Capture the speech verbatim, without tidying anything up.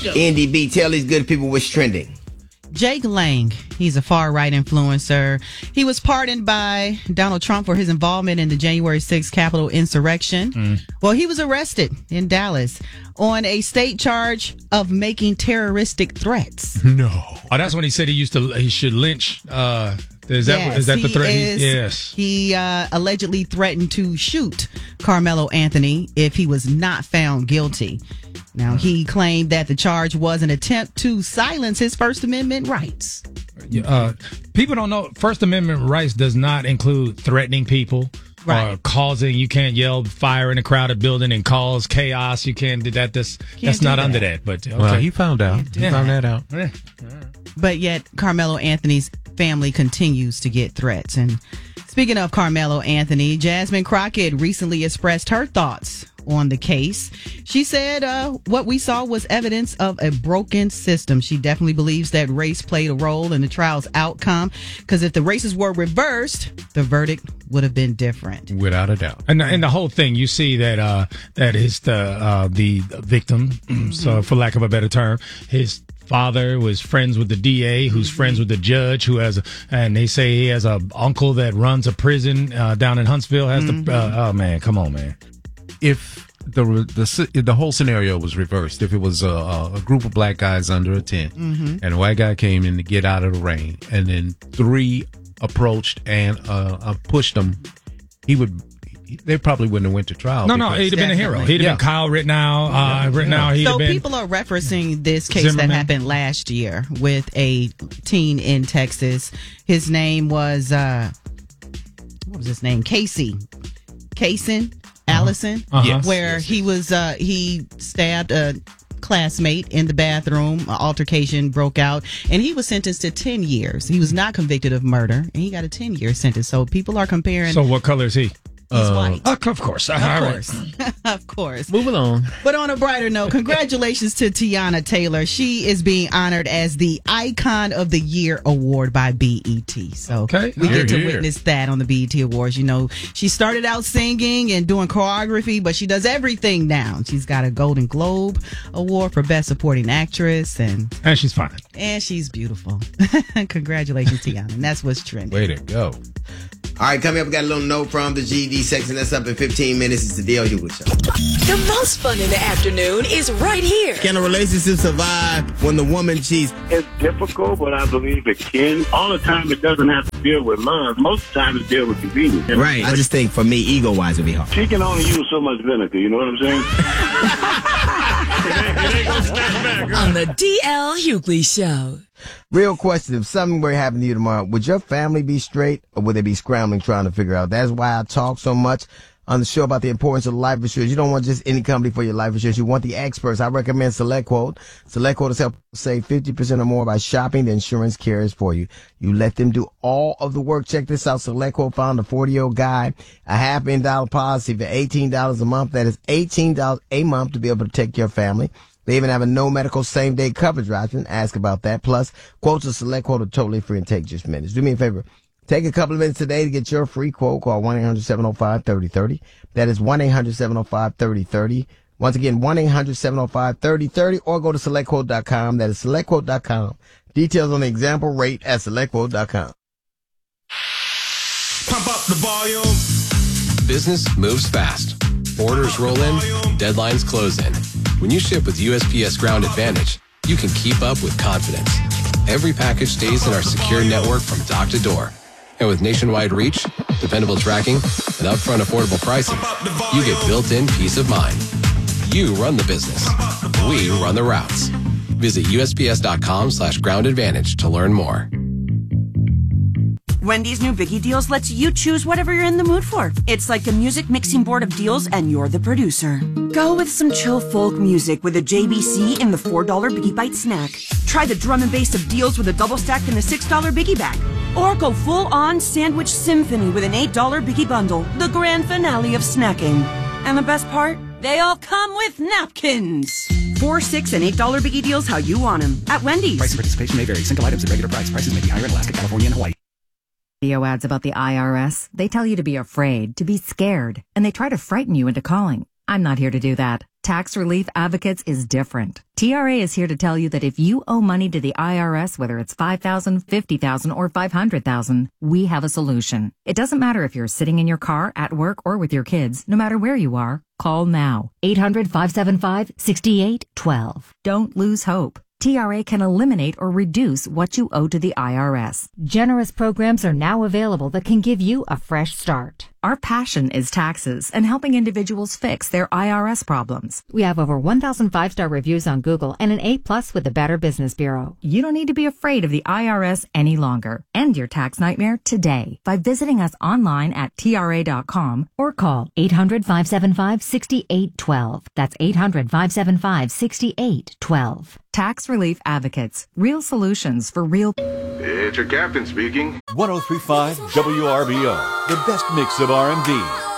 N D B, tell these good people what's trending. Jake Lang, he's a far-right influencer. He was pardoned by Donald Trump for his involvement in the January sixth Capitol insurrection. Mm. Well, he was arrested in Dallas on a state charge of making terroristic threats. No. Oh, that's when he said he used to, he should lynch, uh, Is that yes, is that the threat? Is, he, yes. He uh, allegedly threatened to shoot Carmelo Anthony if he was not found guilty. Now, he claimed that the charge was an attempt to silence his First Amendment rights. Uh, people don't know First Amendment rights does not include threatening people. Right. Or causing, you can't yell fire in a crowded building and cause chaos. You can't do that. That's, can't that's not that. under that. But okay. Well, he found out. He yeah. found that out. Yeah. But yet, Carmelo Anthony's family continues to get threats. And speaking of Carmelo Anthony, Jasmine Crockett recently expressed her thoughts on the case. She said uh, what we saw was evidence of a broken system. She definitely believes that race played a role in the trial's outcome, because if the races were reversed, the verdict would have been different. Without a doubt. And, and the whole thing, you see that uh, that is the, uh, the victim, mm-hmm. so for lack of a better term, his father was friends with the D A, who's mm-hmm. friends with the judge, who has, a, and they say he has a uncle that runs a prison uh, down in Huntsville. Has mm-hmm. the uh, oh man, come on, man. If the the the whole scenario was reversed, if it was a, a group of black guys under a tent, mm-hmm. and a white guy came in to get out of the rain, and then three approached and uh, uh, pushed him, he would. They probably wouldn't have went to trial. No, no, he'd have been a hero. He'd have yeah. been Kyle Rittenhouse. Uh, Rittenhouse. He'd so have been people are referencing this case Zimmerman. that happened last year with a teen in Texas. His name was uh, what was his name? Casey, Kaysen Allison, uh-huh. yes. where yes, he yes. was uh, he stabbed a classmate in the bathroom. An altercation broke out, and he was sentenced to ten years. He was not convicted of murder, and he got a ten year sentence. So people are comparing. So what color is he? He's uh, white. Uh, of course. Of All course. Right. Of course. Moving on. But on a brighter note, congratulations to Tiana Taylor. She is being honored as the Icon of the Year Award by B E T. So okay. we here, get to here. witness that on the B E T Awards. You know, she started out singing and doing choreography, but she does everything now. She's got a Golden Globe Award for Best Supporting Actress. And, and she's fine. And she's beautiful. Congratulations, Tiana. And that's what's trending. Way to go. All right, coming up, we got a little note from the G D section. That's up in fifteen minutes. It's the D L Hughley Show. The most fun in the afternoon is right here. Can a relationship survive when the woman cheats? It's difficult, but I believe it can. All the time, it doesn't have to deal with love. Most of the time, it deals with convenience. Right. I just think, for me, ego-wise, it'd be hard. She can only use so much vinegar, you know what I'm saying? On the D L Hughley Show. Real question, if something were to happen to you tomorrow, would your family be straight, or would they be scrambling trying to figure out? That's why I talk so much on the show about the importance of life insurance. You don't want just any company for your life insurance. You want the experts. I recommend SelectQuote. SelectQuote has helped save fifty percent or more by shopping the insurance carriers for you. You let them do all of the work. Check this out. SelectQuote found a forty-year-old guy, a half million dollar policy for eighteen dollars a month. That is eighteen dollars a month to be able to protect your family. They even have a no medical same day coverage option. Ask about that. Plus, quotes of SelectQuote are totally free and take just minutes. Do me a favor. Take a couple of minutes today to get your free quote. Call one eight hundred seven oh five thirty thirty. That is one eight hundred seven oh five thirty thirty. Once again, one eight hundred seven oh five thirty thirty, or go to select quote dot com. That is select quote dot com. Details on the example rate at select quote dot com. Pump up the volume. Business moves fast. Orders roll in, deadlines close in. When you ship with U S P S Ground Advantage, you can keep up with confidence. Every package stays in our secure network from dock to door. And with nationwide reach, dependable tracking, and upfront affordable pricing, you get built-in peace of mind. You run the business. We run the routes. Visit U S P S dot com slash ground advantage to learn more. Wendy's new Biggie Deals lets you choose whatever you're in the mood for. It's like a music mixing board of deals, and you're the producer. Go with some chill folk music with a J B C in the four dollar Biggie Bite snack. Try the drum and bass of deals with a double stack in the six dollar Biggie bag. Or go full-on sandwich symphony with an eight dollar Biggie bundle, the grand finale of snacking. And the best part? They all come with napkins. Four, six, and eight dollar Biggie Deals how you want them at Wendy's. Price and participation may vary. Single items at regular price. Prices may be higher in Alaska, California, and Hawaii. Video ads about the I R S. They tell you to be afraid, to be scared, and they try to frighten you into calling. I'm not here to do that. Tax Relief Advocates is different. T R A is here to tell you that if you owe money to the I R S, whether it's five thousand dollars, fifty thousand dollars, or five hundred thousand dollars, we have a solution. It doesn't matter if you're sitting in your car, at work, or with your kids. No matter where you are, call now. eight hundred, five seven five, six eight one two. Don't lose hope. T R A can eliminate or reduce what you owe to the I R S. Generous programs are now available that can give you a fresh start. Our passion is taxes and helping individuals fix their I R S problems. We have over one thousand five-star reviews on Google and an A plus with the Better Business Bureau. You don't need to be afraid of the I R S any longer. End your tax nightmare today by visiting us online at T R A dot com or call eight hundred, five seven five, six eight one two. That's eight hundred, five seven five, six eight one two. Tax Relief Advocates. Real solutions for real... It's your captain speaking. one oh three point five W R B O, the best mix of R and B.